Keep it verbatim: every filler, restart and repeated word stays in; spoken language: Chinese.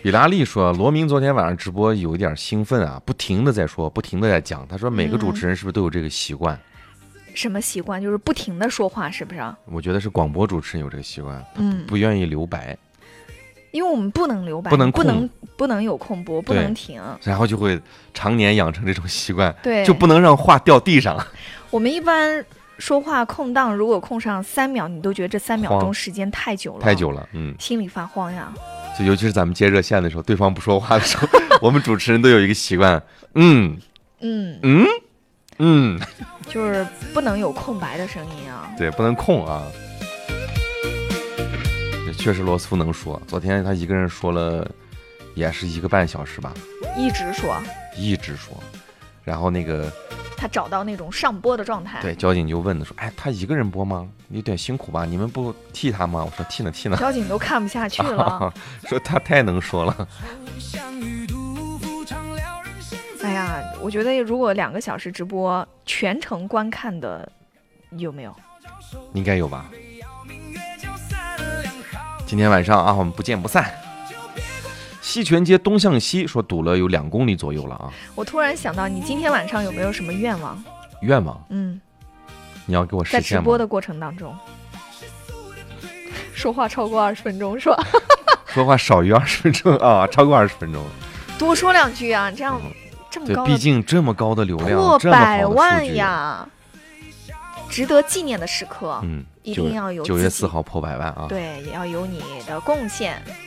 比拉利说，罗明昨天晚上直播有一点兴奋啊，不停的在说，不停的在讲。他说每个主持人是不是都有这个习惯？ 嗯、什么习惯？就是不停的说话，是不是？ 我觉得是广播主持人有这个习惯， 嗯， 不愿意留白。 因为我们不能留白， 不能不能不能有空播，不能停， 然后就会常年养成这种习惯， 对， 就不能让话掉地上。 我们一般说话空档，如果空上三秒，你都觉得这三秒钟时间太久了， 太久了，嗯， 心里发慌呀。 就尤其是咱们接热线的时候，对方不说话的时候，我们主持人都有一个习惯，嗯嗯嗯嗯， 就是不能有空白的声音啊， 对，不能空啊。确实罗斯福能说，昨天他一个人说了也是一个半小时吧， 一直说一直说，然后那个他找到那种上播的状态， 对，交警就问他说，哎，他一个人播吗？有点辛苦吧，你们不替他吗？我说替呢替呢， 交警都看不下去了、啊、 说他太能说了。 哎呀，我觉得如果两个小时直播全程观看的有没有？ 应该有吧。今天晚上啊，我们不见不散。西泉街东向西说堵了有两公里左右了啊！ 我突然想到，你今天晚上有没有什么愿望？ 愿望？ 嗯， 你要给我实现吗？ 在直播的过程当中，说话超过二十分钟是吧？ 说话少于二十分钟啊，超过二十分钟， 多说两句啊，这样、嗯、这么高的， 对，毕竟这么高的流量， 破百万呀，值得纪念的时刻， 嗯， 一定要有九月四号破百万啊！ 对，也要有你的贡献。